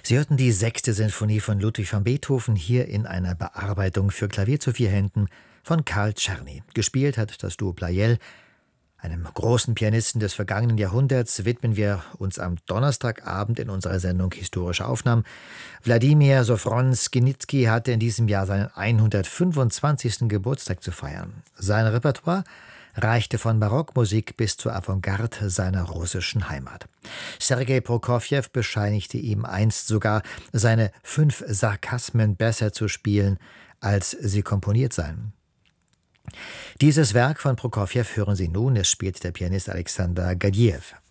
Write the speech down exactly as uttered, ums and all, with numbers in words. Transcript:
Sie hörten die sechste Sinfonie von Ludwig van Beethoven hier in einer Bearbeitung für Klavier zu vier Händen von Carl Czerny. Gespielt hat das Duo Pleyel. Einem großen Pianisten des vergangenen Jahrhunderts widmen wir uns am Donnerstagabend in unserer Sendung Historische Aufnahmen. Wladimir Sofron-Skinizky hatte in diesem Jahr seinen hundertfünfundzwanzigsten Geburtstag zu feiern. Sein Repertoire reichte von Barockmusik bis zur Avantgarde seiner russischen Heimat. Sergei Prokofjew bescheinigte ihm einst sogar, seine fünf Sarkasmen besser zu spielen, als sie komponiert seien. Dieses Werk von Prokofjew hören Sie nun, es spielt der Pianist Alexander Gadjiew.